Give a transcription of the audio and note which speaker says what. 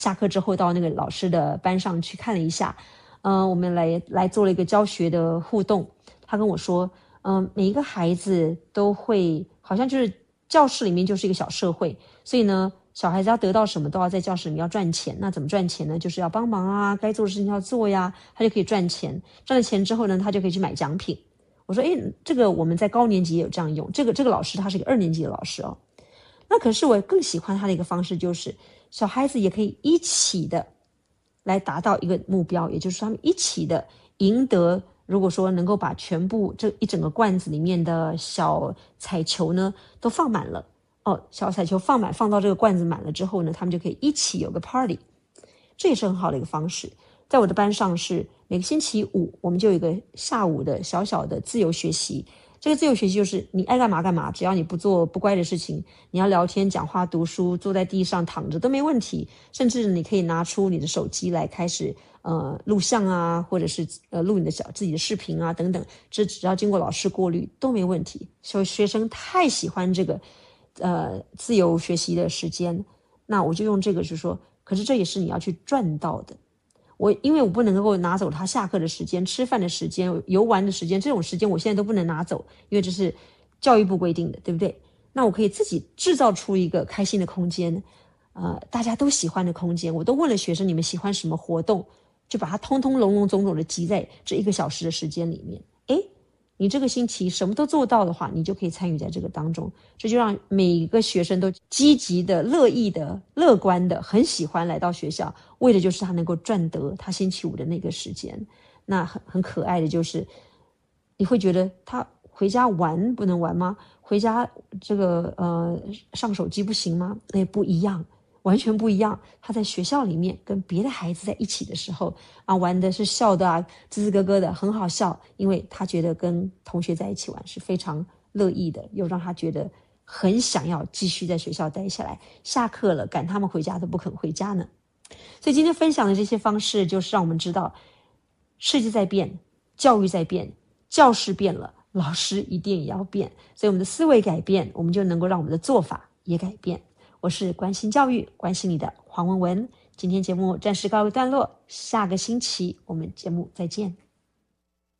Speaker 1: 下课之后到那个老师的班上去看了一下，我们来做了一个教学的互动。他跟我说，每一个孩子都会，好像就是教室里面就是一个小社会，所以呢，小孩子要得到什么都要在教室里面要赚钱。那怎么赚钱呢？就是要帮忙啊，该做的事情要做呀，他就可以赚钱。赚了钱之后呢，他就可以去买奖品。我说，这个我们在高年级也有这样用。这个老师他是一个2年级的老师哦。那可是我更喜欢他的一个方式，就是小孩子也可以一起的来达到一个目标，也就是他们一起的赢得。如果说能够把全部这一整个罐子里面的小彩球呢都放满了，小彩球放到这个罐子满了之后呢，他们就可以一起有个 party， 这也是很好的一个方式。在我的班上是每个星期五我们就有一个下午的小小的自由学习。这个自由学习就是你爱干嘛干嘛，只要你不做不乖的事情，你要聊天讲话读书坐在地上躺着都没问题，甚至你可以拿出你的手机来开始录像啊，或者是录你的自己的视频啊等等，这只要经过老师过滤都没问题。所以学生太喜欢这个自由学习的时间，那我就用这个就是说，可是这也是你要去赚到的。因为我不能够拿走他下课的时间、吃饭的时间、游玩的时间，这种时间我现在都不能拿走，因为这是教育部规定的，对不对？那我可以自己制造出一个开心的空间，大家都喜欢的空间。我都问了学生，你们喜欢什么活动，就把它通通笼笼总总的集在这1个小时的时间里面。你这个星期什么都做到的话，你就可以参与在这个当中。这就让每个学生都积极的、乐意的、乐观的，很喜欢来到学校，为的就是他能够赚得他星期五的那个时间。那很可爱的就是，你会觉得他回家玩不能玩吗？回家这个上手机不行吗？不一样。完全不一样。他在学校里面跟别的孩子在一起的时候玩的是笑的吱吱咯咯的，很好笑，因为他觉得跟同学在一起玩是非常乐意的，又让他觉得很想要继续在学校待下来，下课了赶他们回家都不肯回家呢。所以今天分享的这些方式，就是让我们知道世界在变，教育在变，教室变了，老师一定也要变。所以我们的思维改变，我们就能够让我们的做法也改变。我是关心教育、关心你的黄文文。今天节目暂时告一段落，下个星期我们节目再见。